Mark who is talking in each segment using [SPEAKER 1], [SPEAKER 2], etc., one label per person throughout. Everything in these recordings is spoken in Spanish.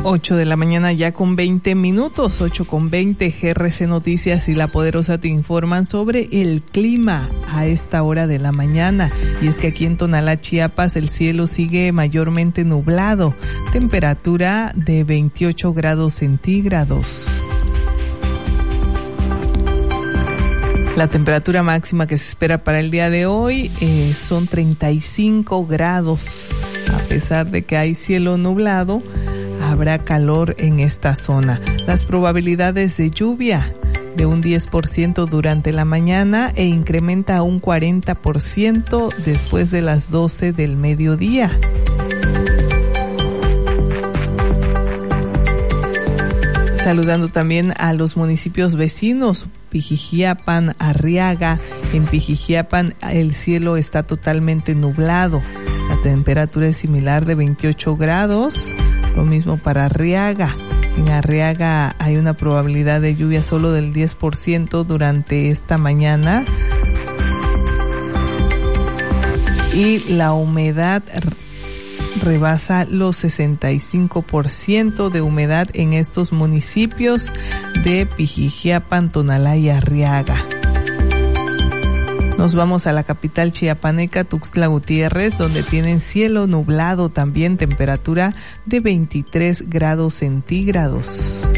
[SPEAKER 1] 8 de la mañana ya con 20 minutos, 8:20, GRC Noticias y La Poderosa te informan sobre el clima a esta hora de la mañana. Y es que aquí en Tonalá, Chiapas, el cielo sigue mayormente nublado, temperatura de 28 grados centígrados. La temperatura máxima que se espera para el día de hoy son 35 grados. A pesar de que hay cielo nublado, habrá calor en esta zona. Las probabilidades de lluvia de un 10% durante la mañana e incrementa a un 40% después de las 12 del mediodía. Saludando también a los municipios vecinos, Pijijiapan, Arriaga. En Pijijiapan el cielo está totalmente nublado. La temperatura es similar de 28 grados. Lo mismo para Arriaga. En Arriaga hay una probabilidad de lluvia solo del 10% durante esta mañana. Y la humedad rebasa los 65% de humedad en estos municipios de Pijijiapan, Tonalá y Arriaga. Nos vamos a la capital chiapaneca, Tuxtla Gutiérrez, donde tienen cielo nublado, también temperatura de 23 grados centígrados.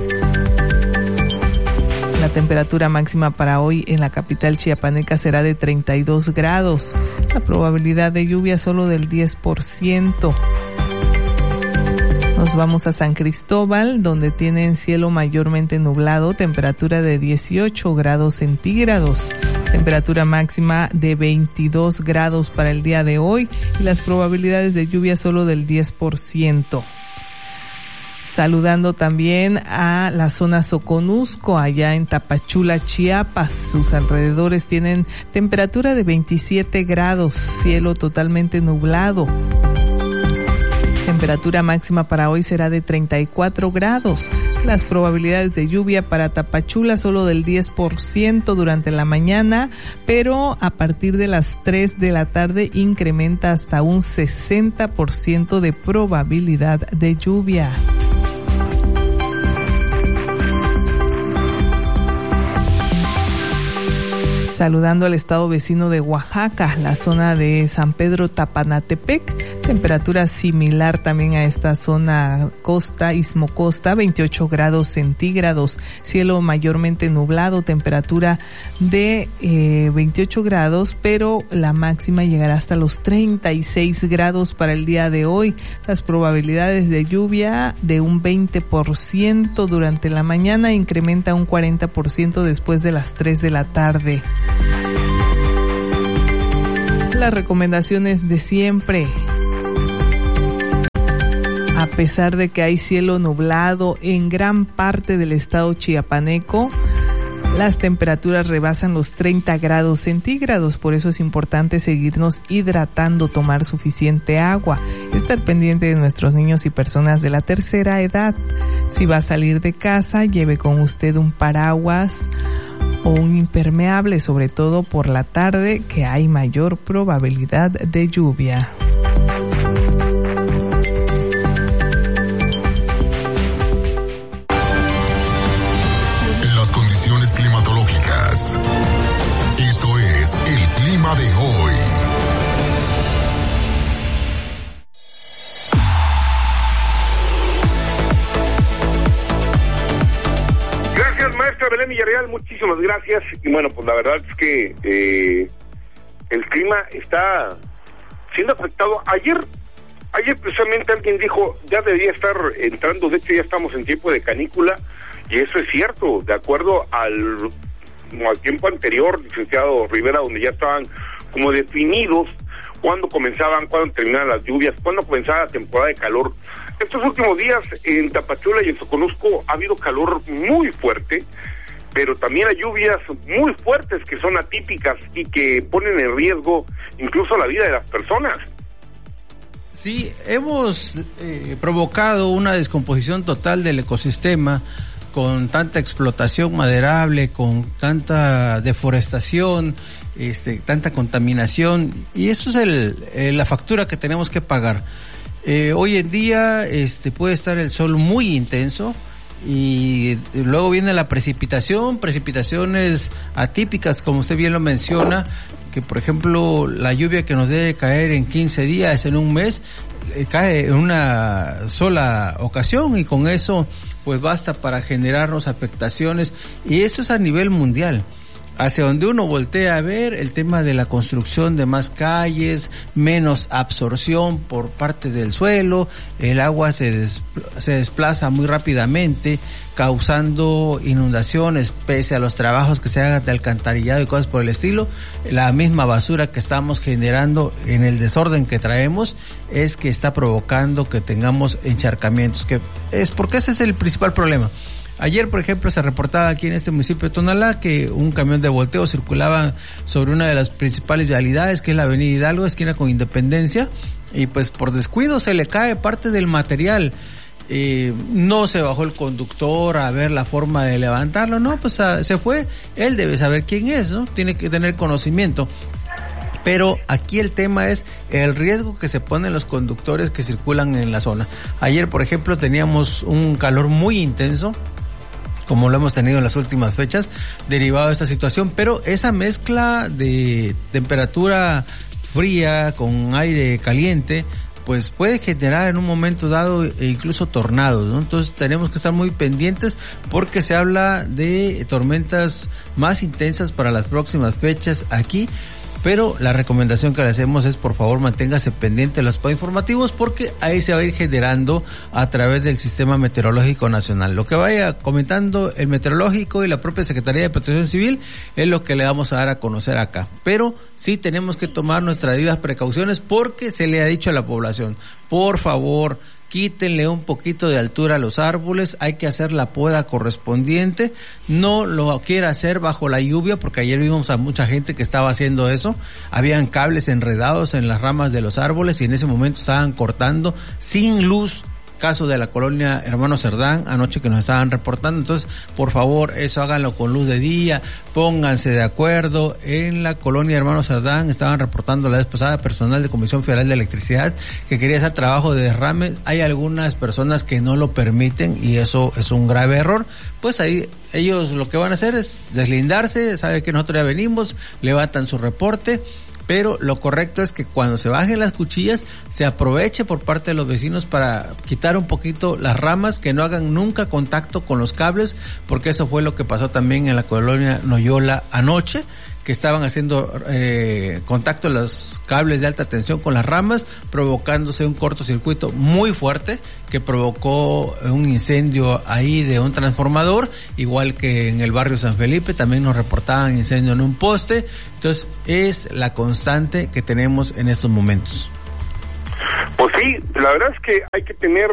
[SPEAKER 1] La temperatura máxima para hoy en la capital chiapaneca será de 32 grados. La probabilidad de lluvia solo del 10%. Nos vamos a San Cristóbal, donde tienen cielo mayormente nublado, temperatura de 18 grados centígrados. Temperatura máxima de 22 grados para el día de hoy y las probabilidades de lluvia solo del 10%. Saludando también a la zona Soconusco, allá en Tapachula, Chiapas. Sus alrededores tienen temperatura de 27 grados, cielo totalmente nublado. Temperatura máxima para hoy será de 34 grados. Las probabilidades de lluvia para Tapachula solo del 10% durante la mañana, pero a partir de las 3 de la tarde incrementa hasta un 60% de probabilidad de lluvia. Saludando al estado vecino de Oaxaca, la zona de San Pedro Tapanatepec, temperatura similar también a esta zona costa, Istmo Costa, 28 grados centígrados, cielo mayormente nublado, temperatura de 28 grados, pero la máxima llegará hasta los 36 grados para el día de hoy. Las probabilidades de lluvia de un 20% durante la mañana, incrementa un 40% después de las 3 de la tarde. Las recomendaciones de siempre. A pesar de que hay cielo nublado en gran parte del estado chiapaneco, las temperaturas rebasan los 30 grados centígrados, por eso es importante seguirnos hidratando, tomar suficiente agua, estar pendiente de nuestros niños y personas de la tercera edad. Si va a salir de casa, lleve con usted un paraguas o un impermeable, sobre todo por la tarde, que hay mayor probabilidad de lluvia.
[SPEAKER 2] Las condiciones climatológicas. Esto es el clima de hoy.
[SPEAKER 3] Maestra Belén Villarreal, muchísimas gracias. Y bueno, pues la verdad es que el clima está siendo afectado. Ayer precisamente alguien dijo, ya debería estar entrando, de hecho ya estamos en tiempo de canícula, y eso es cierto, de acuerdo al tiempo anterior, licenciado Rivera, donde ya estaban como definidos cuándo comenzaban, cuándo terminaban las lluvias, cuándo comenzaba la temporada de calor. Estos últimos días en Tapachula y en Soconusco ha habido calor muy fuerte, pero también hay lluvias muy fuertes que son atípicas y que ponen en riesgo incluso la vida de las personas.
[SPEAKER 4] Sí, hemos provocado una descomposición total del ecosistema con tanta explotación maderable, con tanta deforestación, tanta contaminación, y eso es la factura que tenemos que pagar. Hoy en día puede estar el sol muy intenso y luego viene la precipitaciones atípicas, como usted bien lo menciona, que por ejemplo la lluvia que nos debe caer en 15 días, en un mes, cae en una sola ocasión y con eso pues basta para generarnos afectaciones, y eso es a nivel mundial. Hacia donde uno voltea a ver el tema de la construcción de más calles, menos absorción por parte del suelo, el agua se desplaza muy rápidamente, causando inundaciones pese a los trabajos que se hagan de alcantarillado y cosas por el estilo. La misma basura que estamos generando en el desorden que traemos es que está provocando que tengamos encharcamientos, porque ese es el principal problema. Ayer, por ejemplo, se reportaba aquí en este municipio de Tonalá que un camión de volteo circulaba sobre una de las principales vialidades, que es la avenida Hidalgo, esquina con Independencia, y pues por descuido se le cae parte del material. No se bajó el conductor a ver la forma de levantarlo, no, pues se fue. Él debe saber quién es, ¿no? Tiene que tener conocimiento. Pero aquí el tema es el riesgo que se ponen los conductores que circulan en la zona. Ayer, por ejemplo, teníamos un calor muy intenso, como lo hemos tenido en las últimas fechas, derivado de esta situación, pero esa mezcla de temperatura fría con aire caliente, pues puede generar en un momento dado incluso tornados, ¿no? Entonces tenemos que estar muy pendientes porque se habla de tormentas más intensas para las próximas fechas aquí. Pero la recomendación que le hacemos es, por favor, manténgase pendiente de los informativos, porque ahí se va a ir generando a través del Sistema Meteorológico Nacional. Lo que vaya comentando el meteorológico y la propia Secretaría de Protección Civil es lo que le vamos a dar a conocer acá. Pero sí tenemos que tomar nuestras debidas precauciones, porque se le ha dicho a la población, por favor, quítenle un poquito de altura a los árboles, hay que hacer la poda correspondiente, no lo quiera hacer bajo la lluvia, porque ayer vimos a mucha gente que estaba haciendo eso, habían cables enredados en las ramas de los árboles y en ese momento estaban cortando sin luz. Caso de la colonia Hermano Cerdán, anoche que nos estaban reportando. Entonces, por favor, eso háganlo con luz de día, pónganse de acuerdo. En la colonia Hermano Cerdán estaban reportando la vez pasada personal de Comisión Federal de Electricidad que quería hacer trabajo de derrame. Hay algunas personas que no lo permiten y eso es un grave error. Pues ahí ellos lo que van a hacer es deslindarse, sabe que nosotros ya venimos, levantan su reporte. Pero lo correcto es que cuando se bajen las cuchillas se aproveche por parte de los vecinos para quitar un poquito las ramas, que no hagan nunca contacto con los cables, porque eso fue lo que pasó también en la colonia Noyola anoche, que estaban haciendo contacto los cables de alta tensión con las ramas, provocándose un cortocircuito muy fuerte que provocó un incendio ahí de un transformador, igual que en el barrio San Felipe también nos reportaban incendio en un poste. Entonces es la constante que tenemos en estos momentos.
[SPEAKER 3] Pues sí, la verdad es que hay que tener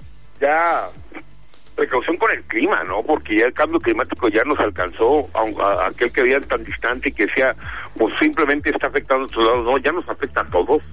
[SPEAKER 3] ya precaución con el clima, ¿no? Porque ya el cambio climático ya nos alcanzó, a aquel que veía tan distante y que decía, pues simplemente está afectando a otros lados. No, ya nos afecta a todos,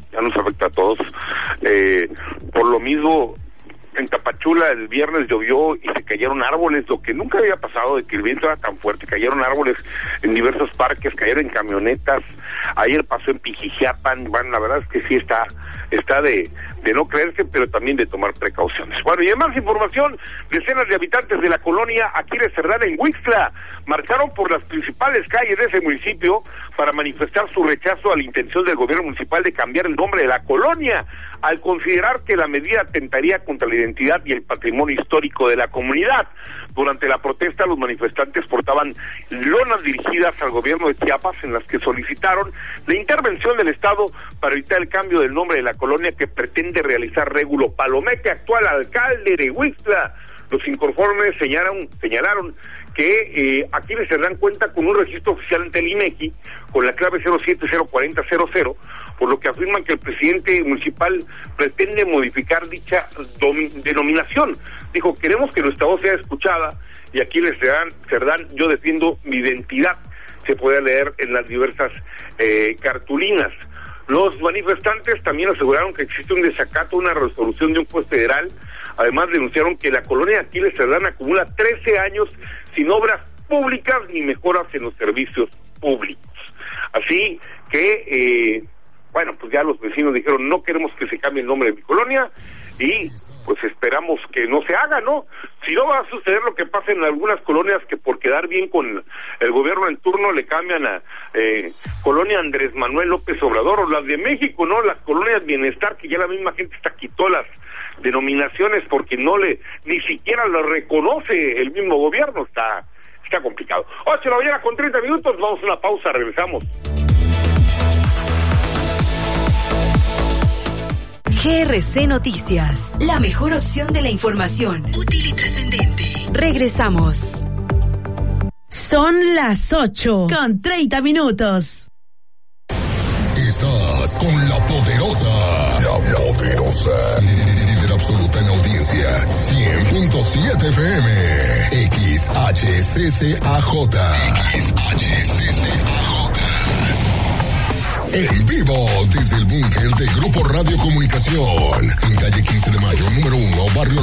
[SPEAKER 3] por lo mismo, en Tapachula el viernes llovió y se cayeron árboles, lo que nunca había pasado, de que el viento era tan fuerte, cayeron árboles en diversos parques, cayeron en camionetas. Ayer pasó en Pijijiapan. Bueno, la verdad es que sí está de no creerse, pero también de tomar precauciones. Bueno, y en más información, decenas de habitantes de la colonia Aquiles Cerdán en Huixtla marcharon por las principales calles de ese municipio para manifestar su rechazo a la intención del gobierno municipal de cambiar el nombre de la colonia, al considerar que la medida atentaría contra la identidad y el patrimonio histórico de la comunidad. Durante la protesta, los manifestantes portaban lonas dirigidas al gobierno de Chiapas en las que solicitaron la intervención del Estado para evitar el cambio del nombre de la colonia que pretende realizar Régulo Palomeque, actual alcalde de Huixtla. Los inconformes señalaron que Aquiles Cerdán cuenta con un registro oficial ante el INEGI con la clave 0704000, por lo que afirman que el presidente municipal pretende modificar dicha denominación. Dijo, queremos que nuestra voz sea escuchada, y Aquiles Cerdán, yo defiendo mi identidad, se puede leer en las diversas cartulinas. Los manifestantes también aseguraron que existe un desacato a una resolución de un juez federal. Además denunciaron que la colonia Aquiles Cerdán acumula 13 años sin obras públicas ni mejoras en los servicios públicos. Así que Bueno, pues ya los vecinos dijeron, no queremos que se cambie el nombre de mi colonia, y pues esperamos que no se haga, ¿no? Si no, va a suceder lo que pasa en algunas colonias, que por quedar bien con el gobierno en turno le cambian a colonia Andrés Manuel López Obrador, o las de México, ¿no? Las colonias Bienestar, que ya la misma gente hasta quitó las denominaciones porque ni siquiera lo reconoce el mismo gobierno. Está complicado. 8:30 a.m, vamos a una pausa, regresamos.
[SPEAKER 5] GRC Noticias, la mejor opción de la información, útil y trascendente. Regresamos.
[SPEAKER 6] Son las 8:30.
[SPEAKER 2] Estás con la poderosa. La poderosa. Líder absoluta en audiencia. 100.7 FM. XHCCAJ. En vivo desde el búnker de Grupo Radio Comunicación. En calle 15 de Mayo, número 1, barrio